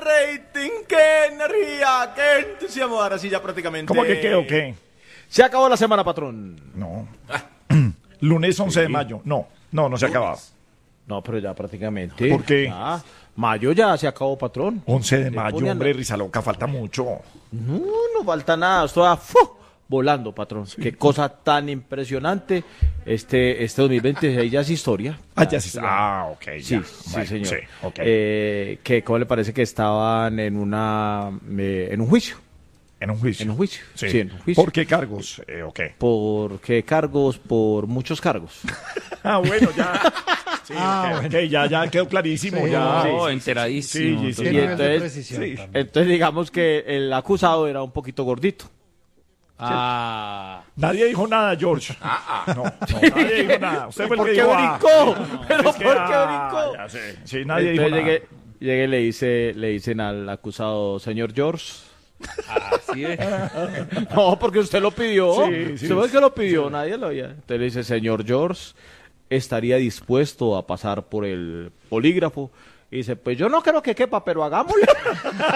rating, qué energía, qué entusiasmo. Ahora sí, ya prácticamente. ¿Cómo que qué o qué? Se acabó la semana, patrón. No. Lunes 11 de mayo. No se ha acabado. No, pero ya prácticamente. ¿Por qué? Ya, mayo ya se acabó, patrón. 11 de mayo, ponían- hombre, risa loca, falta mucho. No falta nada. Esto va volando, patrón. Qué cosa tan impresionante. Este 2026 ya es historia. Ya sí. Ok, ya. Sí, Bueno, señor. Sí, ok. Que ¿cómo le parece que estaban en en un juicio? En un juicio. En un juicio. Sí. Sí, en un juicio. ¿Por qué cargos? Ok. ¿Por qué cargos? Por muchos cargos. Bueno, ya. Sí, ok, ya quedó clarísimo. Sí, ya. no, enteradísimo. Sí, sí, Entonces, Y nivel de entonces, precisión sí. también. entonces digamos que el acusado era un poquito gordito. Nadie dijo nada, George. No, nadie dijo nada. Usted fue el ¿Por que qué dijo, brincó? ¿Pero es que, por qué brincó? Ya sé. Sí, nadie dijo Entonces nada. llegué y le dicen al acusado, señor George. así es. No, porque usted lo pidió. Sí, Usted fue el que lo pidió, nadie lo había. Entonces le dice, señor George, ¿estaría dispuesto a pasar por el polígrafo? Y dice, pues yo no creo que quepa, pero hagámoslo.